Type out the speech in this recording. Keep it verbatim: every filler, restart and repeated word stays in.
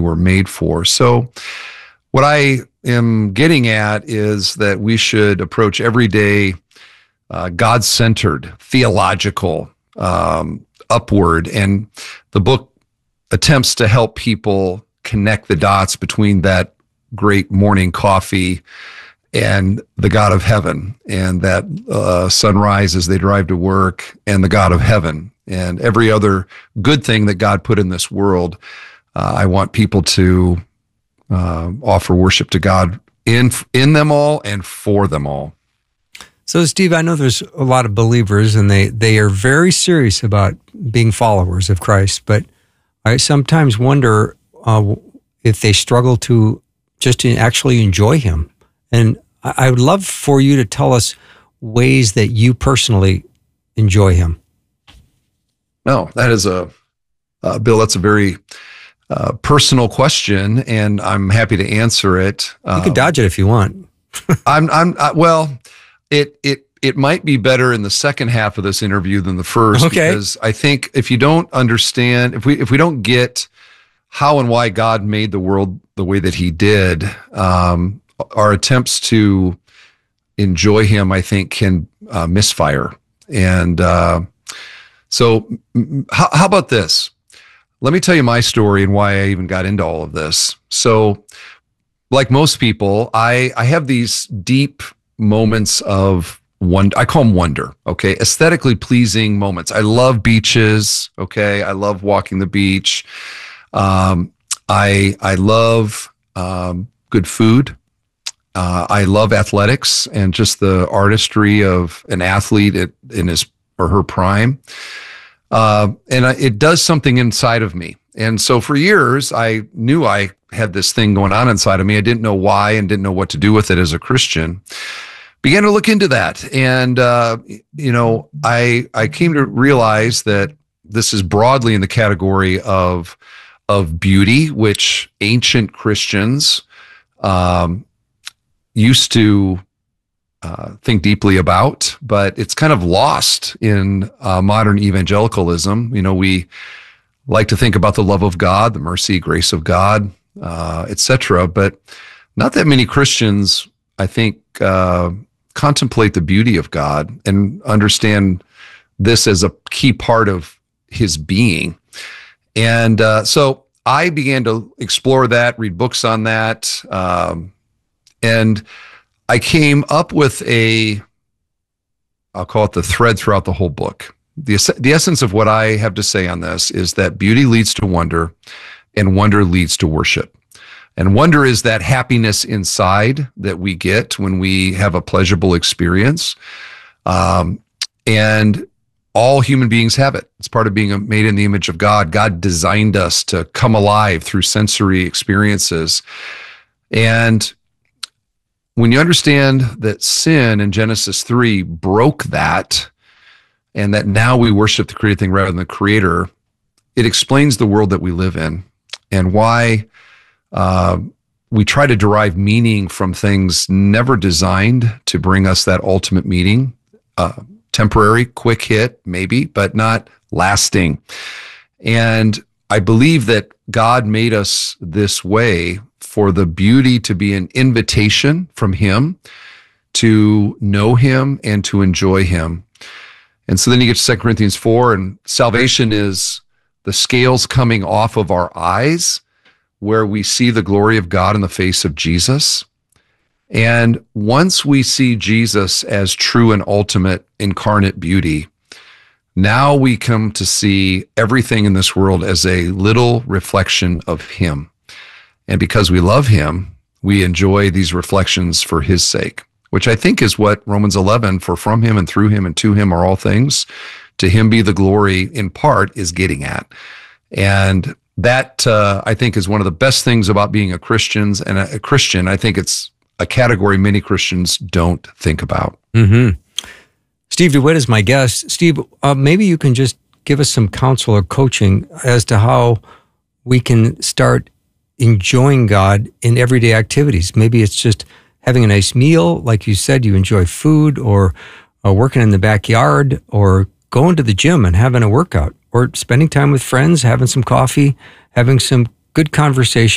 were made for. So what I am getting at is that we should approach every day uh, God-centered, theological, um, upward. And the book attempts to help people connect the dots between that great morning coffee and the God of heaven, and that uh, sunrise as they drive to work, and the God of heaven, and every other good thing that God put in this world. Uh, I want people to uh, offer worship to God in in them all and for them all. So, Steve, I know there's a lot of believers, and they, they are very serious about being followers of Christ, but I sometimes wonder uh, if they struggle to just to actually enjoy him. And I would love for you to tell us ways that you personally enjoy him. No, that is a, uh, Bill, that's a very uh, personal question, and I'm happy to answer it. You um, can dodge it if you want. I'm, I'm, uh, well, it, it, it might be better in the second half of this interview than the first, okay. Because I think if you don't understand, if we, if we don't get how and why God made the world the way that he did, um, our attempts to enjoy him, I think, can uh, misfire. And uh, so m- how, how about this? Let me tell you my story and why I even got into all of this. So like most people, I, I have these deep moments of wonder. I call them wonder, okay? Aesthetically pleasing moments. I love beaches, okay? I love walking the beach. Um, I, I love um, good food. Uh, I love athletics and just the artistry of an athlete at, in his or her prime. Uh, and I, it does something inside of me. And so for years, I knew I had this thing going on inside of me. I didn't know why and didn't know what to do with it as a Christian. Began to look into that. And, uh, you know, I, I came to realize that this is broadly in the category of, of beauty, which ancient Christians, um, used to uh, think deeply about, but it's kind of lost in uh, modern evangelicalism. You know, we like to think about the love of God, the mercy, grace of God, uh, et cetera, but not that many Christians, I think, uh, contemplate the beauty of God and understand this as a key part of his being. And uh, so I began to explore that, read books on that, um, and I came up with a, I'll call it the thread throughout the whole book. The, the essence of what I have to say on this is that beauty leads to wonder, and wonder leads to worship. And wonder is that happiness inside that we get when we have a pleasurable experience. Um, and all human beings have it. It's part of being made in the image of God. God designed us to come alive through sensory experiences. And when you understand that sin in Genesis three broke that, and that now we worship the created thing rather than the creator, it explains the world that we live in and why uh, we try to derive meaning from things never designed to bring us that ultimate meaning. Uh, temporary, quick hit, maybe, but not lasting. And I believe that God made us this way for the beauty to be an invitation from him to know him and to enjoy him. And so then you get to Second Corinthians four, and salvation is the scales coming off of our eyes where we see the glory of God in the face of Jesus. And once we see Jesus as true and ultimate incarnate beauty, now we come to see everything in this world as a little reflection of him. And because we love him, we enjoy these reflections for his sake, which I think is what Romans eleven, for from him and through him and to him are all things, to him be the glory, in part, is getting at. And that, uh, I think, is one of the best things about being a Christian. And a, a Christian, I think it's a category many Christians don't think about. Mm-hmm. Steve DeWitt is my guest. Steve, uh, maybe you can just give us some counsel or coaching as to how we can start enjoying God in everyday activities. Maybe it's just having a nice meal, like you said, you enjoy food, or uh, working in the backyard, or going to the gym and having a workout, or spending time with friends, having some coffee, having some good conversation